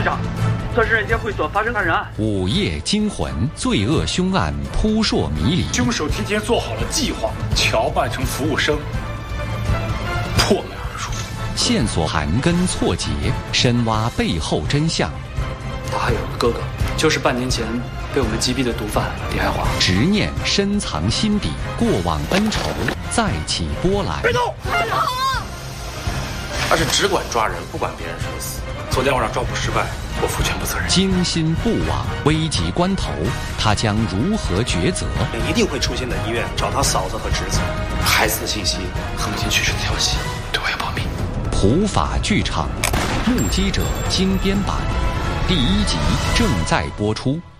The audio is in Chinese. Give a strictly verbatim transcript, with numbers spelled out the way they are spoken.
长，钻石软件会所发生杀人案， 午夜惊魂，罪恶凶案扑朔迷离。 凶手提前做好了计划，乔扮成服务生，破门而入。 线索盘根错节，深挖背后真相。 他还有个哥哥，就是半年前被我们击毙的毒贩李爱华。 执念深藏心底，过往恩仇再起波澜。 别动！ 他是只管抓人，不管别人生死。 昨天晚上抓捕失败，我负全部责任。 惊心不往，危急关头，他将如何抉择？ 一定会出现在医院找他嫂子和侄子。 孩子的信息和母亲去世的消息，对我要保密。 普法剧场，目击者精编版，第一集正在播出。